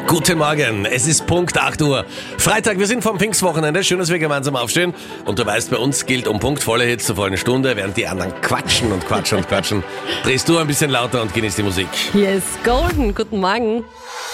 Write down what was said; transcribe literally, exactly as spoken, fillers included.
Guten Morgen, es ist Punkt acht Uhr. Freitag, wir sind vom Pfingstwochenende. Schön, dass wir gemeinsam aufstehen. Und du weißt, bei uns gilt um Punkt volle Hits zur vollen Stunde. Während die anderen quatschen und quatschen und quatschen, drehst du ein bisschen lauter und genießt die Musik. Hier ist Golden. Guten Morgen.